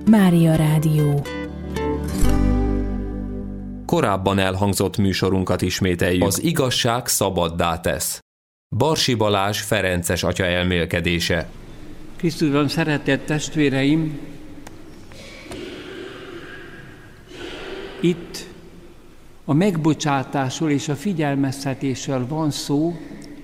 Mária Rádió. Korábban elhangzott műsorunkat ismételjük. Az igazság szabaddá tesz. Barsi Balázs ferences atya elmélkedése. Krisztusban szeretett testvéreim, itt a megbocsátásról és a figyelmeztetésről van szó,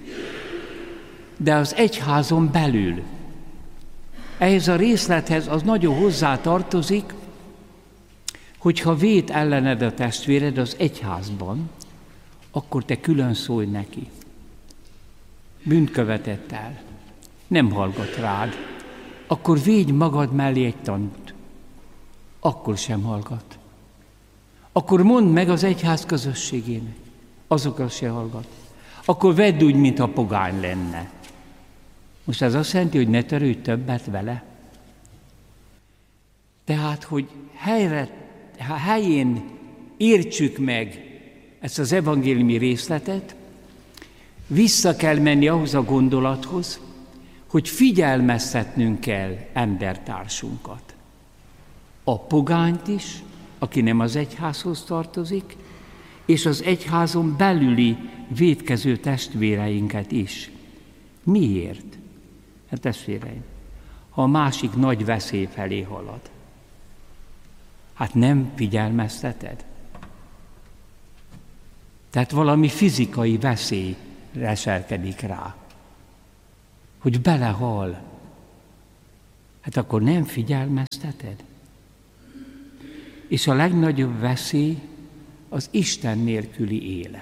de az egyházon belül. Ehhez a részlethez az nagyon hozzá tartozik, hogyha vét ellened a testvéred az egyházban, akkor te külön szólj neki. Bűnt követett el, nem hallgat rád, akkor védj magad mellé egy tanút, akkor sem hallgat. Akkor mondd meg az egyház közösségének, azokra se hallgat. Akkor vedd úgy, mintha pogány lenne. Most ez azt jelenti, hogy ne törődj többet vele. Tehát, hogy helyén értsük meg ezt az evangéliumi részletet, vissza kell menni ahhoz a gondolathoz, hogy figyelmeztetnünk kell embertársunkat. A pogányt is, aki nem az egyházhoz tartozik, és az egyházon belüli vétkező testvéreinket is. Miért? Hát testvéreim, ha a másik nagy veszély felé halad, hát nem figyelmezteted? Tehát valami fizikai veszély leselkedik rá, hogy belehal. Hát akkor nem figyelmezteted? És a legnagyobb veszély az Isten nélküli élet.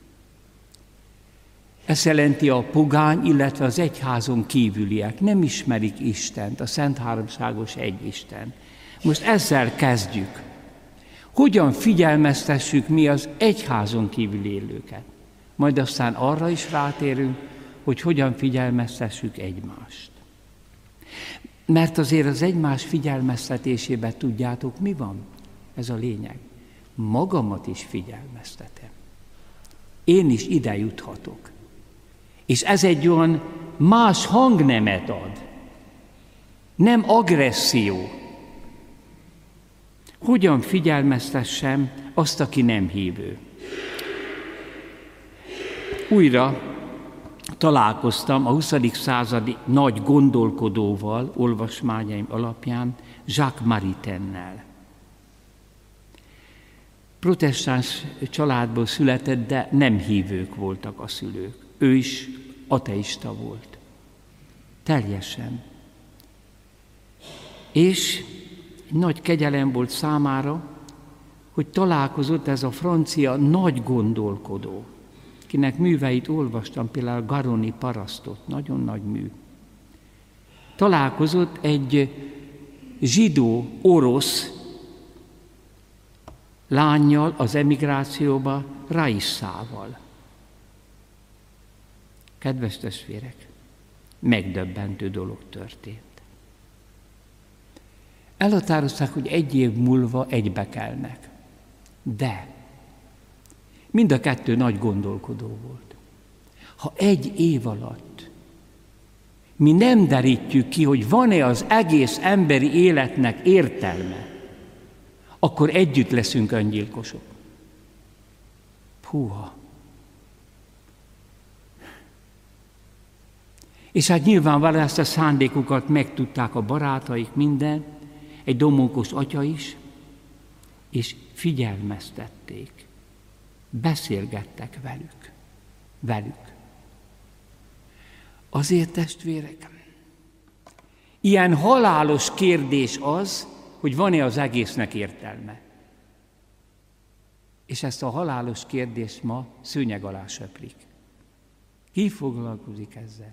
Ez jelenti a pogány, illetve az egyházon kívüliek. Nem ismerik Istent, a Szent Háromságos egy Isten. Most ezzel kezdjük. Hogyan figyelmeztessük mi az egyházon kívül élőket? Majd aztán arra is rátérünk, hogy hogyan figyelmeztessük egymást. Mert azért az egymás figyelmeztetésében tudjátok, mi van? Ez a lényeg. Magamat is figyelmeztetem. Én is ide juthatok. És ez egy olyan más hangnemet ad. Nem agresszió. Hogyan figyelmeztessem azt, aki nem hívő? Újra találkoztam a 20. századi nagy gondolkodóval, olvasmányaim alapján, Jacques Maritaine-nel. Protestáns családból született, de nem hívők voltak a szülők. Ő is ateista volt. Teljesen. És nagy kegyelem volt számára, hogy találkozott ez a francia nagy gondolkodó, kinek műveit olvastam, például Garoni parasztot, nagyon nagy mű. Találkozott egy zsidó, orosz lánnyal az emigrációba, Raissával. Kedves testvérek, megdöbbentő dolog történt. Elhatározták, hogy 1 év múlva egybekelnek. De mind a kettő nagy gondolkodó volt. Ha 1 év alatt mi nem derítjük ki, hogy van-e az egész emberi életnek értelme, akkor együtt leszünk öngyilkosok. Húha! És hát nyilvánvalóan ezt a szándékukat megtudták a barátaik, minden, egy domókos atya is, és figyelmeztették. Beszélgettek velük. Azért, testvérek, ilyen halálos kérdés az, hogy van-e az egésznek értelme. És ezt a halálos kérdést ma szőnyeg alá söprik. Ki foglalkozik ezzel?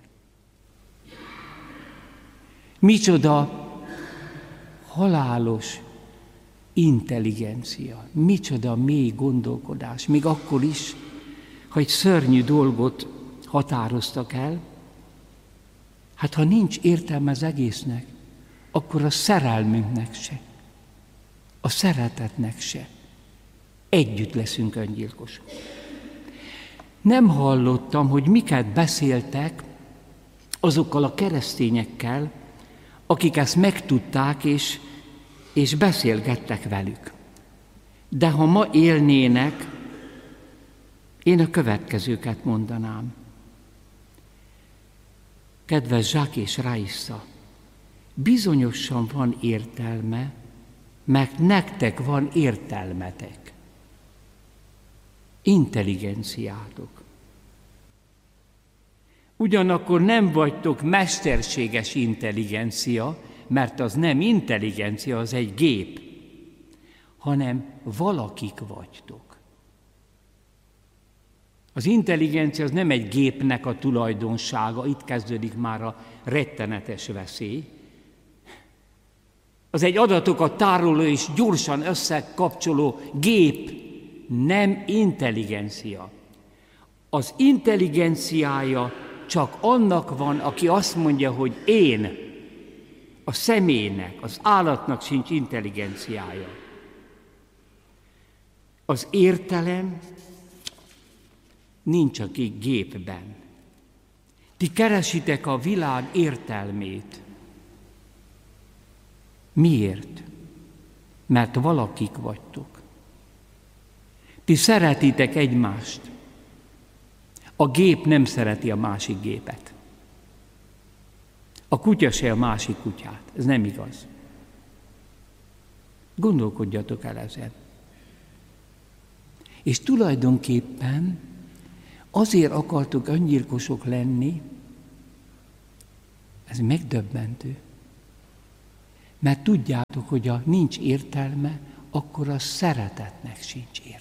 Micsoda halálos intelligencia, micsoda mély gondolkodás, még akkor is, ha egy szörnyű dolgot határoztak el, hát ha nincs értelme az egésznek, akkor a szerelmünknek se, a szeretetnek se. Együtt leszünk öngyilkosok. Nem hallottam, hogy miket beszéltek azokkal a keresztényekkel, akik ezt megtudták, és és beszélgettek velük. De ha ma élnének, én a következőket mondanám. Kedves Zsák és Raissa, bizonyosan van értelme, mert nektek van értelmetek, intelligenciátok. Ugyanakkor nem vagytok mesterséges intelligencia, mert az nem intelligencia, az egy gép, hanem valakik vagytok. Az intelligencia az nem egy gépnek a tulajdonsága, itt kezdődik már a rettenetes veszély. Az egy adatokat tároló és gyorsan összekapcsoló gép, nem intelligencia. Az intelligenciája csak annak van, aki azt mondja, hogy én, a személynek, az állatnak sincs intelligenciája. Az értelem nincs a gépben. Ti keresitek a világ értelmét. Miért? Mert valakik vagytok. Ti szeretitek egymást. A gép nem szereti a másik gépet. A kutya se a másik kutyát. Ez nem igaz. Gondolkodjatok el ezen. És tulajdonképpen azért akartok öngyilkosok lenni, ez megdöbbentő. Mert tudjátok, hogy ha nincs értelme, akkor a szeretetnek sincs értelme.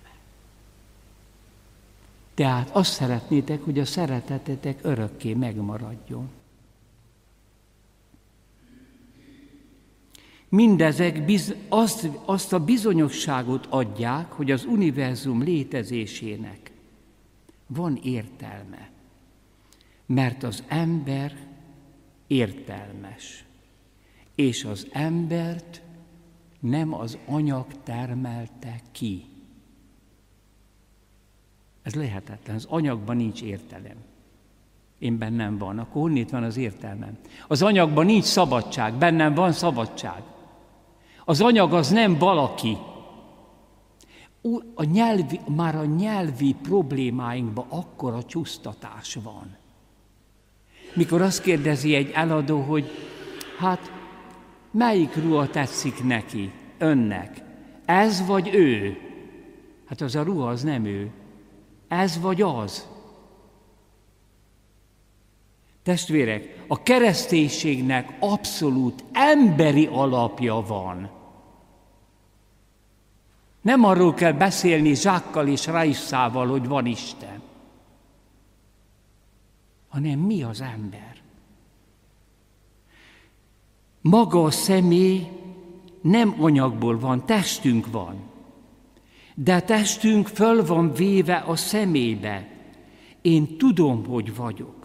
Tehát azt szeretnétek, hogy a szeretetetek örökké megmaradjon. Mindezek azt a bizonyosságot adják, hogy az univerzum létezésének van értelme, mert az ember értelmes, és az embert nem az anyag termelte ki. Ez lehetetlen, az anyagban nincs értelem. Én bennem van, akkor honnét van az értelmem? Az anyagban nincs szabadság, bennem van szabadság. Az anyag az nem valaki. Már a nyelvi problémáinkban akkora csúsztatás van. Mikor azt kérdezi egy eladó, hogy hát melyik ruha tetszik neki, önnek? Ez vagy ő? Hát az a ruha az nem ő. Ez vagy az. Testvérek, a kereszténységnek abszolút emberi alapja van. Nem arról kell beszélni Zsákkal és Raissával, hogy van Isten, hanem mi az ember. Maga a személy nem anyagból van, testünk van. De a testünk föl van véve a személybe. Én tudom, hogy vagyok.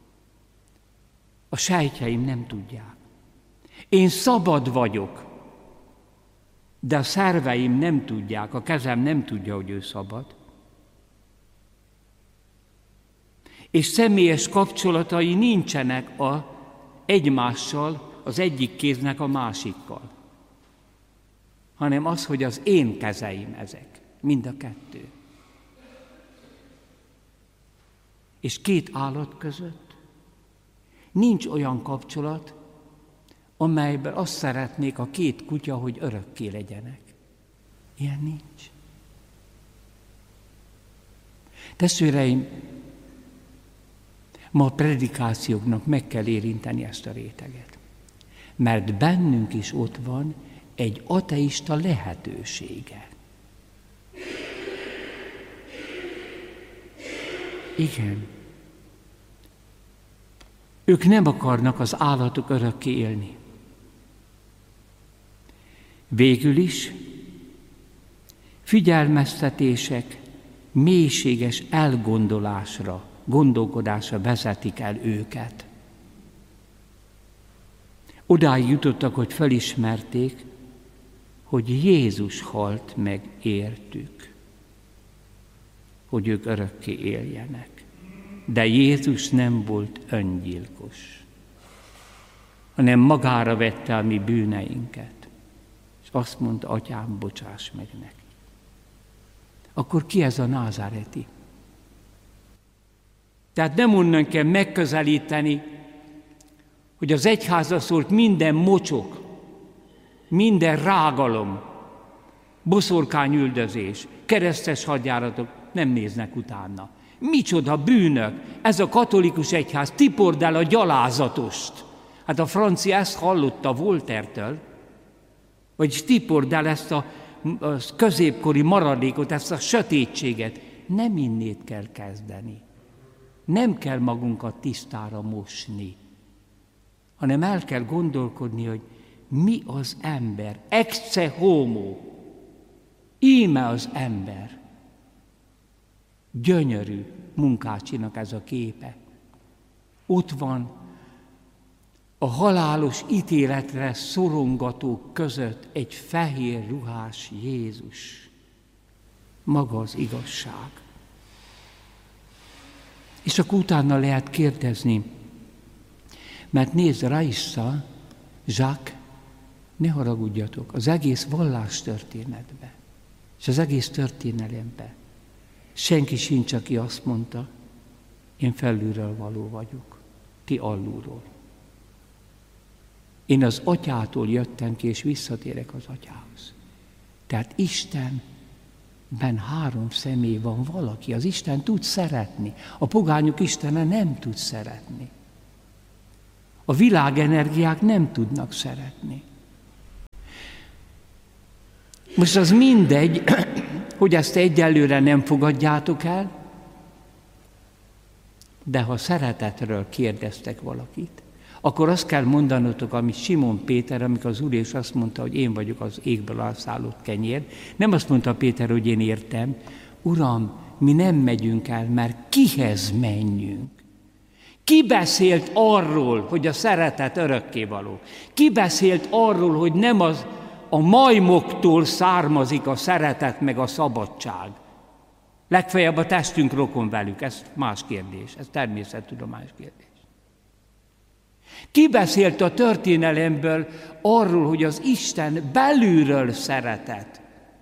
A sejtjeim nem tudják. Én szabad vagyok, de a szerveim nem tudják, a kezem nem tudja, hogy ő szabad. És személyes kapcsolatai nincsenek egymással, az egyik kéznek a másikkal, hanem az, hogy az én kezeim ezek, mind a kettő. És két állat között nincs olyan kapcsolat, amelyben azt szeretnék a két kutya, hogy örökké legyenek. Ilyen nincs. Testvéreim, ma a predikációknak meg kell érinteni ezt a réteget. Mert bennünk is ott van egy ateista lehetősége. Igen. Ők nem akarnak az állatok örökké élni. Végül is figyelmeztetések mélységes gondolkodásra vezetik el őket. Odáig jutottak, hogy felismerték, hogy Jézus halt meg értük, hogy ők örökké éljenek. De Jézus nem volt öngyilkos, hanem magára vette a mi bűneinket. És azt mondta, atyám, bocsáss meg neki. Akkor ki ez a názáreti? Tehát nem onnan kell megközelíteni, hogy az egyházra szólt minden mocsok, minden rágalom, boszorkányüldözés, keresztes hadjáratok, nem néznek utána. Micsoda bűnök! Ez a katolikus egyház, tipord el a gyalázatost. Hát a francia ezt hallotta Voltaire-től, vagyis tipord el ezt a középkori maradékot, ezt a sötétséget. Nem innét kell kezdeni. Nem kell magunkat tisztára mosni, hanem el kell gondolkodni, hogy mi az ember. Ecce homo. Íme az ember. Gyönyörű Munkácsinak ez a képe. Ott van a halálos ítéletre szorongatók között egy fehér ruhás Jézus. Maga az igazság. És akkor utána lehet kérdezni, mert nézd, Raissa, Jacques, ne haragudjatok, az egész vallástörténetbe, és az egész történelembe senki sincs, aki azt mondta, én felülről való vagyok, ti alulról. Én az atyától jöttem ki, és visszatérek az atyához. Tehát Istenben 3 személy van valaki, az Isten tud szeretni, a pogányok Istene nem tud szeretni. A világenergiák nem tudnak szeretni. Most az mindegy, hogy ezt egyelőre nem fogadjátok el, de ha szeretetről kérdeztek valakit, akkor azt kell mondanotok, amit Simon Péter, amikor az Úr és azt mondta, hogy én vagyok az égből elszállott kenyér. Nem azt mondta Péter, hogy én értem, Uram, mi nem megyünk el, mert kihez menjünk? Ki beszélt arról, hogy a szeretet örökkévaló? Ki beszélt arról, hogy nem a majmoktól származik a szeretet meg a szabadság? Legfeljebb a testünk rokon velük, ez más kérdés, ez természettudományos kérdés. Ki beszélt a történelemből arról, hogy az Isten belülről szeretet?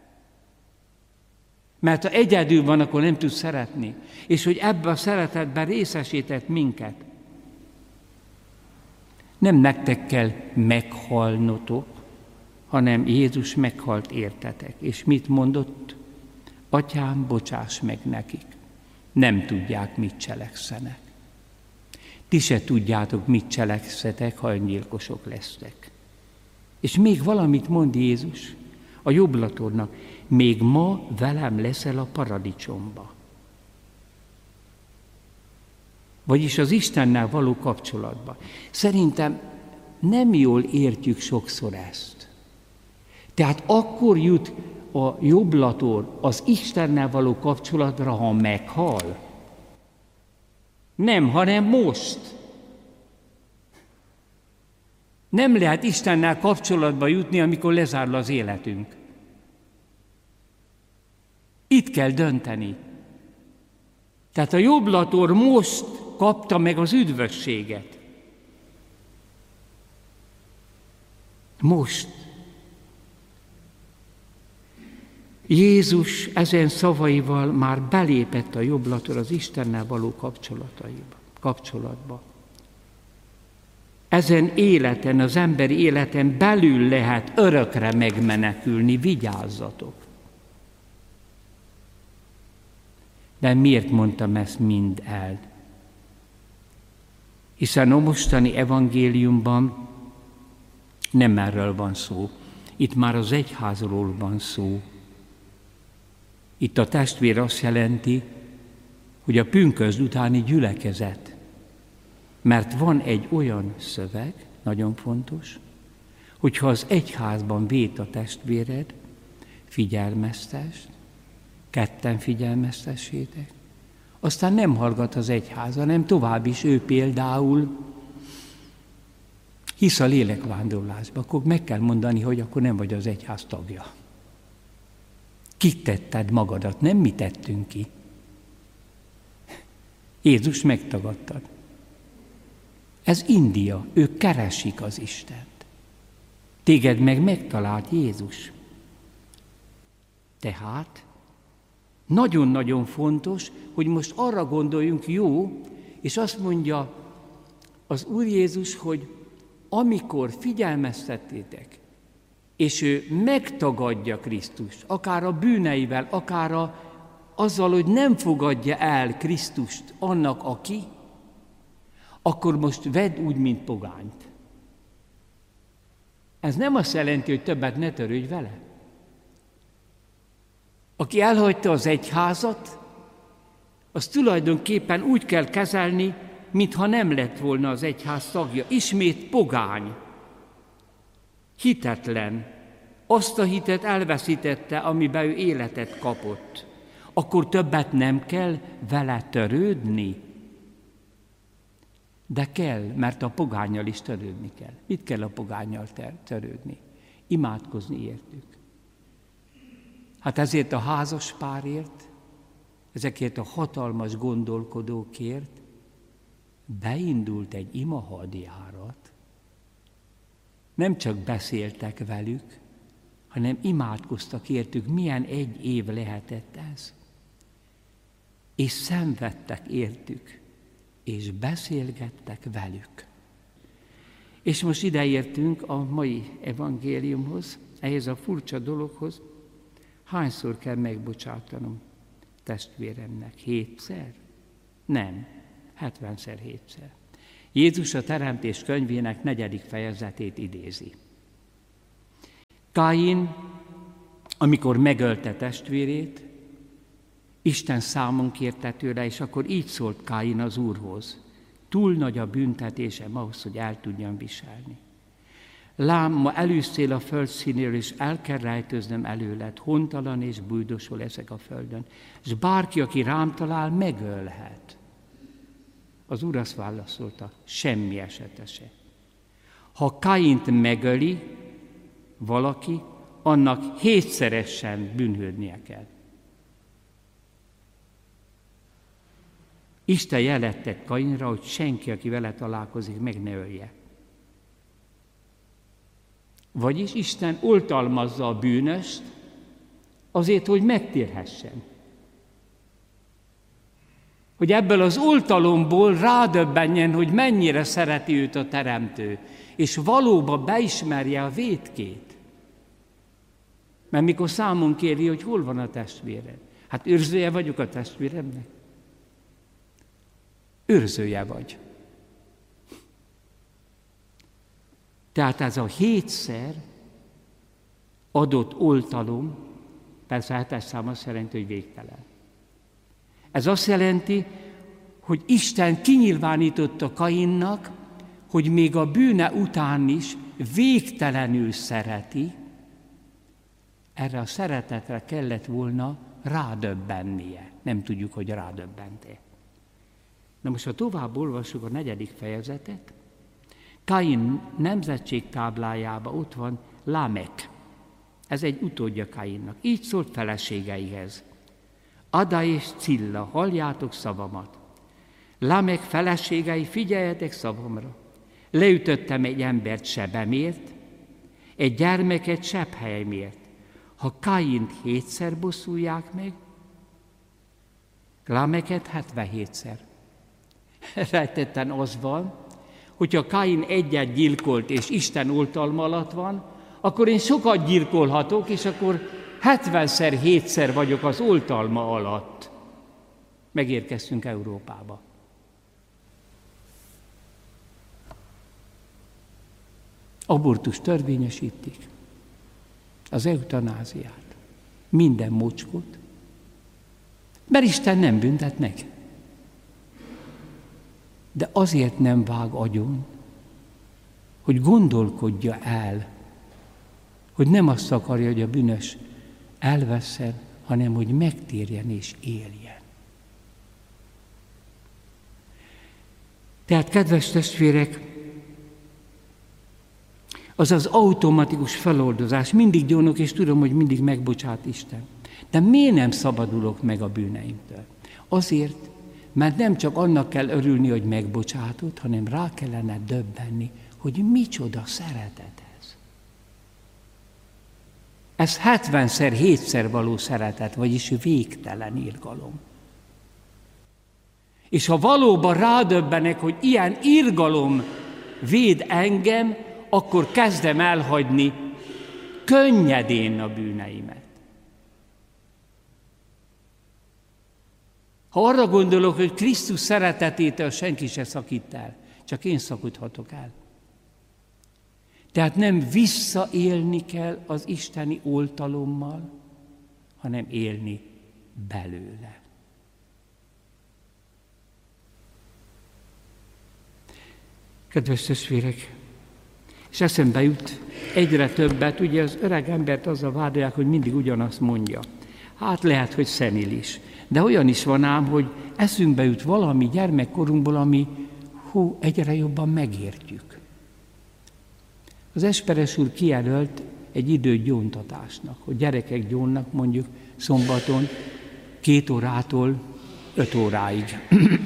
Mert ha egyedül van, akkor nem tud szeretni. És hogy ebben a szeretetben részesített minket. Nem nektek kell meghalnotok, hanem Jézus meghalt értetek. És mit mondott? Atyám, bocsáss meg nekik. Nem tudják, mit cselekszenek. Ti se tudjátok, mit cselekszetek, ha öngyilkosok lesztek. És még valamit mond Jézus a jobblatornak, még ma velem leszel a paradicsomba. Vagyis az Istennel való kapcsolatba. Szerintem nem jól értjük sokszor ezt. Tehát akkor jut a jobblator az Istennel való kapcsolatra, ha meghal. Nem, hanem most. Nem lehet Istennel kapcsolatba jutni, amikor lezárul az életünk. Itt kell dönteni. Tehát a jobblator most kapta meg az üdvösséget. Most. Jézus ezen szavaival már belépett a jobblator az Istennel való kapcsolatba. Ezen életen, az emberi életen belül lehet örökre megmenekülni, vigyázzatok. De miért mondtam ezt mind el? Hiszen a mostani evangéliumban nem erről van szó. Itt már az egyházról van szó. Itt a testvér azt jelenti, hogy a pünkösd utáni gyülekezet. Mert van egy olyan szöveg, nagyon fontos, hogyha az egyházban vét a testvéred, figyelmeztest, 2 figyelmeztessétek. Aztán nem hallgat az egyház, hanem tovább is ő például hisz a lélekvándorlásba, akkor meg kell mondani, hogy akkor nem vagy az egyház tagja. Kit tetted magadat, nem mi tettünk ki. Jézus megtagadtad. Ez India, ők keresik az Istent. Téged meg megtalált Jézus. Tehát nagyon-nagyon fontos, hogy most arra gondoljunk, jó, és azt mondja az Úr Jézus, hogy amikor figyelmeztettétek, és ő megtagadja Krisztust, akár a bűneivel, akár azzal, hogy nem fogadja el Krisztust annak, aki, akkor most vedd úgy, mint pogányt. Ez nem azt jelenti, hogy többet ne törődj vele. Aki elhagyta az egyházat, az tulajdonképpen úgy kell kezelni, mintha nem lett volna az egyház tagja. Ismét pogány, hitetlen, azt a hitet elveszítette, amiben ő életet kapott. Akkor többet nem kell vele törődni. De kell, mert a pogánnyal is törődni kell. Mit kell a pogánnyal törődni? Imádkozni értük. Hát ezért a házas párért, ezekért a hatalmas gondolkodókért beindult egy imahadjárat. Nem csak beszéltek velük, hanem imádkoztak értük, milyen egy év lehetett ez. És szenvedtek értük, és beszélgettek velük. És most ideértünk a mai evangéliumhoz, ehhez a furcsa dologhoz. Hányszor kell megbocsátanom testvéremnek? 7-szer? Nem, 70-szer 7-szer. Jézus a Teremtés könyvének 4. fejezetét idézi. Káin, amikor megölte testvérét, Isten számon kérte tőle, és akkor így szólt Káin az Úrhoz. Túl nagy a büntetésem ahhoz, hogy el tudjam viselni. Lám, ma elűztél a föld színéről, és el kell rejtőznöm előled, hontalan és bújdosol ezek a földön. És bárki, aki rám talál, megölhet. Az Úr azt válaszolta, semmi esete se. Ha Káint megöli valaki, annak 7-szeresen bűnhődnie kell. Isten jelet tett Káinra, hogy senki, aki vele találkozik, meg ne ölje. Vagyis Isten oltalmazza a bűnöst azért, hogy megtérhessen. Hogy ebből az oltalomból rádöbbenjen, hogy mennyire szereti őt a Teremtő, és valóban beismerje a vétkét. Mert mikor számon kéri, hogy hol van a testvéred? Hát őrzője vagyok a testvéremnek? Őrzője vagy. Tehát ez a 7-szer adott oltalom, persze 7-es szám azt jelenti, hogy végtelen. Ez azt jelenti, hogy Isten kinyilvánította Káinnak, hogy még a bűne után is végtelenül szereti, erre a szeretetre kellett volna rádöbbennie. Nem tudjuk, hogy rádöbbent-e. Na most, ha tovább olvassuk a 4. fejezetet, Káin nemzetségtáblájában ott van Lámek. Ez egy utódja Káinnak. Így szólt feleségeihez. Ada és Cilla, halljátok szavamat. Lámek feleségei, figyeljetek szavamra. Leütöttem egy embert sebemért, egy gyermeket sebhelyemért. Ha Káint 7-szer bosszulják meg, Lámeket 77-szer. Rejtetten az van, hogyha Káin egyet gyilkolt, és Isten oltalma alatt van, akkor én sokat gyilkolhatok, és akkor 70-szer, 7-szer vagyok az oltalma alatt. Megérkeztünk Európába. Abortus törvényesítik, az eutanáziát, minden mocskot, mert Isten nem büntet meg. De azért nem vág agyon, hogy gondolkodja el, hogy nem azt akarja, hogy a bűnös elvesszen, hanem hogy megtérjen és éljen. Tehát, kedves testvérek, az az automatikus feloldozás, mindig gyónok, és tudom, hogy mindig megbocsát Isten. De miért nem szabadulok meg a bűneimtől? Azért, mert nem csak annak kell örülni, hogy megbocsátott, hanem rá kellene döbbenni, hogy micsoda szeretet ez. Ez 70-szer, 7-szer való szeretet, vagyis végtelen irgalom. És ha valóban rádöbbenek, hogy ilyen irgalom véd engem, akkor kezdem elhagyni könnyedén a bűneimet. Ha arra gondolok, hogy Krisztus szeretetétől senki se szakít el, csak én szakadhatok el. Tehát nem visszaélni kell az isteni oltalommal, hanem élni belőle. Kedves testvérek, és eszembe jut egyre többet, ugye az öreg embert azzal vádolják, hogy mindig ugyanazt mondja. Hát lehet, hogy szenilis. De olyan is van ám, hogy eszünkbe jut valami gyermekkorunkból, ami egyre jobban megértjük. Az Esperes úr kijelölt egy időt gyóntatásnak, hogy gyerekek gyónnak mondjuk szombaton 2 órától 5 óráig.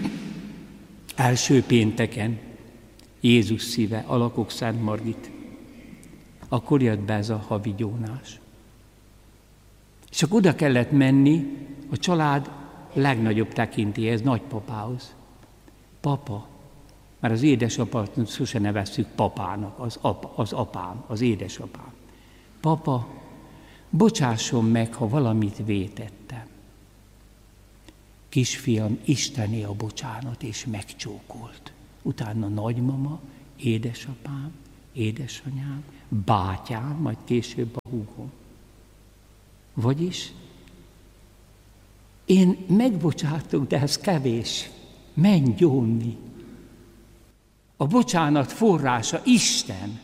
Első pénteken Jézus szíve, Alakok Szent Margit. Akkor jött be ez a havi gyónás. És akkor oda kellett menni a család legnagyobb tekintélyhez, nagypapához. Papa, mert az édesapát sose nevezzük papának, az apám, az édesapám. Papa, bocsásson meg, ha valamit vétettem. Kisfiam, Istené a bocsánat, és megcsókolt. Utána nagymama, édesapám, édesanyám, bátyám, majd később a húgom. Vagyis én megbocsátok, de ez kevés. Menj gyónni. A bocsánat forrása Isten.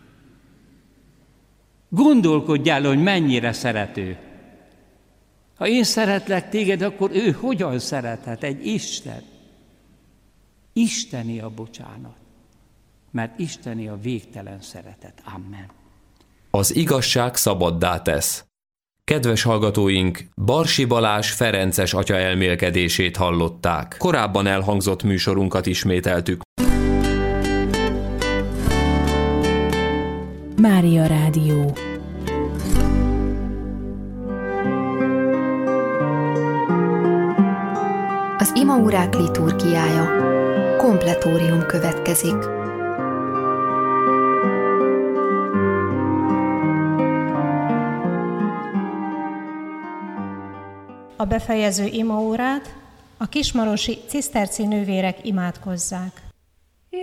Gondolkodj el, hogy mennyire szerető. Ha én szeretlek téged, akkor ő hogyan szerethet? Egy Isten. Isteni a bocsánat, mert isteni a végtelen szeretet. Amen. Az igazság szabaddá tesz. Kedves hallgatóink, Barsi Balázs ferences atya elmélkedését hallották. Korábban elhangzott műsorunkat ismételtük. Mária Rádió. Az imaórák liturgiája. Kompletórium következik. A befejező imaórát a kismarosi ciszterci nővérek imádkozzák.